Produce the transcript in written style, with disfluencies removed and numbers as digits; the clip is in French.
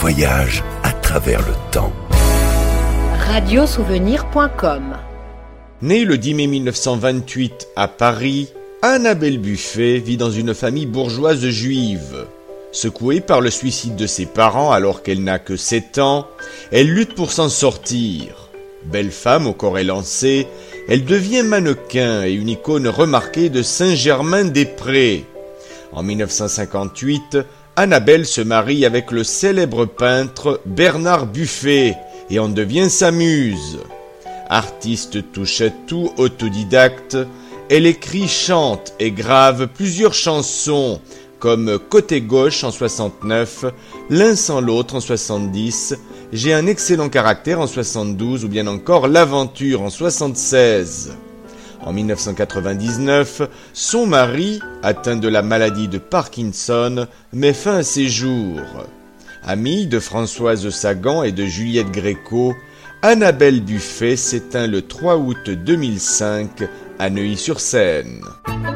voyage à travers le temps. Radiosouvenir.com. Née le 10 mai 1928 à Paris, Annabelle Buffet vit dans une famille bourgeoise juive. Secouée par le suicide de ses parents alors qu'elle n'a que 7 ans, elle lutte pour s'en sortir. Belle femme au corps élancé, elle devient mannequin et une icône remarquée de Saint-Germain-des-Prés. En 1958, Annabelle se marie avec le célèbre peintre Bernard Buffet et en devient sa muse. Artiste touche-à-tout autodidacte, elle écrit, chante et grave plusieurs chansons comme Côté gauche en 69, L'un sans l'autre en 70, J'ai un excellent caractère en 72 ou bien encore L'aventure en 76. En 1999, son mari, atteint de la maladie de Parkinson, met fin à ses jours. Amie de Françoise Sagan et de Juliette Gréco, Annabelle Buffet s'éteint le 3 août 2005 à Neuilly-sur-Seine.